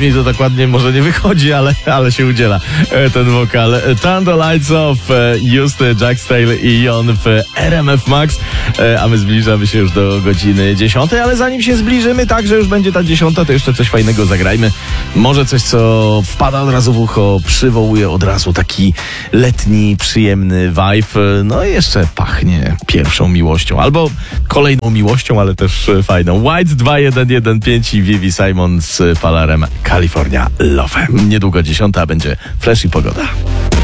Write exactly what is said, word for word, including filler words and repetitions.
mi to dokładnie może nie wychodzi, ale, ale się udziela e, ten wokal. Turn the Lights Off, e, Just, Jack Stale i Jon w R M F Max, e, a my zbliżamy się już do godziny dziesiątej, ale zanim się zbliżymy, tak, że już będzie ta dziesiąta, to jeszcze coś fajnego zagrajmy. Może coś, co wpada od razu w ucho, przywołuje od razu taki letni, przyjemny vibe, no i jeszcze pachnie pierwszą miłością, albo kolejną miłością, ale też fajną. White dwa jeden jeden pięć i Vivi Simon z Palarem California Love. Niedługo dziesiąta, będzie flash i pogoda.